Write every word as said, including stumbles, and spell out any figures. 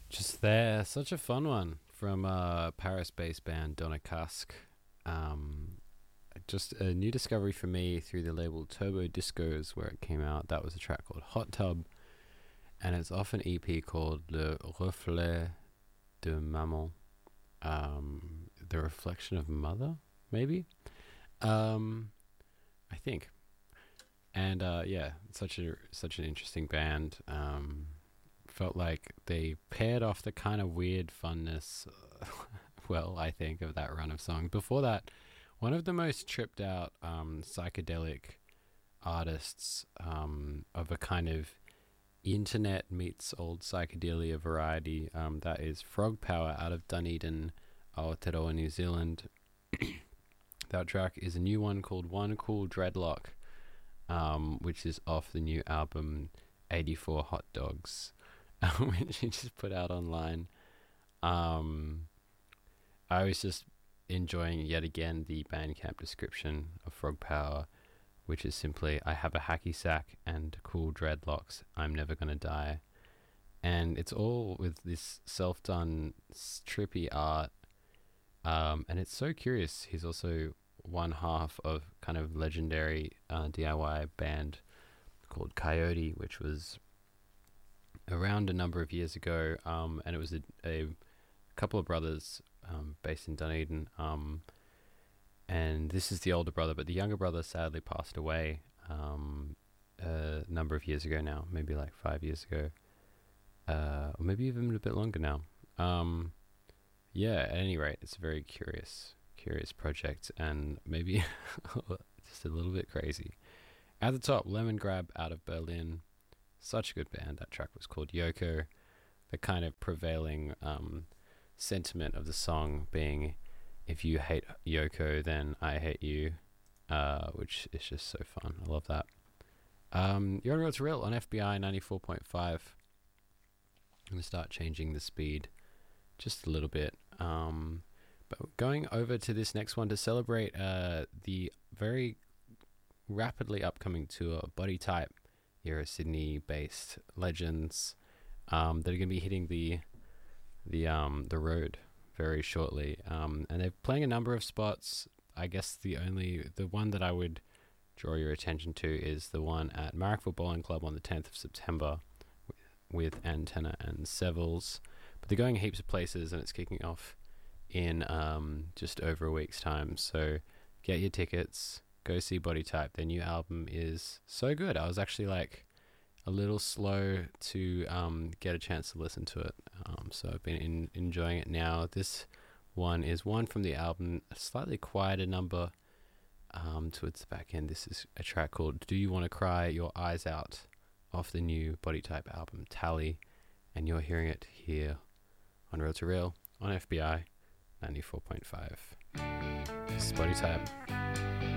Just there, such a fun one from uh, Paris-based band Donna Kask. Um, just a new discovery for me through the label Turbo Discos, where it came out. That was a track called Hot Tub, and it's off an E P called Le Reflet de Maman, um, the reflection of mother, maybe. Um, I think, and uh, yeah, such a such an interesting band. Um, felt like they paired off the kind of weird funness uh, well, I think, of that run of songs. Before that, one of the most tripped out um, psychedelic artists um, of a kind of internet meets old psychedelia variety, um, that is Frog Power out of Dunedin, Aotearoa, New Zealand. That track is a new one called One Cool Dreadlock, um, which is off the new album eighty-four Hot Dogs, which he just put out online. Um, I was just enjoying yet again the Bandcamp description of Frog Power, which is simply, I have a hacky sack and cool dreadlocks, I'm never gonna die. And it's all with this self-done trippy art, um, and it's so curious. He's also one half of kind of legendary uh, D I Y band called Coyote, which was around a number of years ago, um, and it was a, a couple of brothers um, based in Dunedin, um, and this is the older brother, but the younger brother sadly passed away um, a number of years ago now, maybe like five years ago, uh, or maybe even a bit longer now. Um, yeah, at any rate, it's a very curious, curious project, and maybe just a little bit crazy. At the top, Lemon Grab out of Berlin. Such a good band. That track was called Yoko. The kind of prevailing um, sentiment of the song being, if you hate Yoko, then I hate you, uh, which is just so fun. I love that. Um, you're on Real to Real on F B I ninety-four point five. I'm going to start changing the speed just a little bit. Um, but going over to this next one to celebrate uh, the very rapidly upcoming tour, Body Type. Here are Sydney-based legends um, that are going to be hitting the the um, the road very shortly, um, and they're playing a number of spots. I guess the only the one that I would draw your attention to is the one at Marrickville Bowling Club on the tenth of September with, with Antenna and Sevils. But they're going heaps of places, and it's kicking off in um, just over a week's time. So get your tickets. Go see Body Type. Their new album is so good. I was actually like a little slow to um, get a chance to listen to it. Um, so I've been in, enjoying it now. This one is one from the album, a slightly quieter number um, towards the back end. This is a track called Do You Want to Cry Your Eyes Out off the new Body Type album, Tally. And you're hearing it here on Real to Real on F B I ninety-four point five. This is Body Type.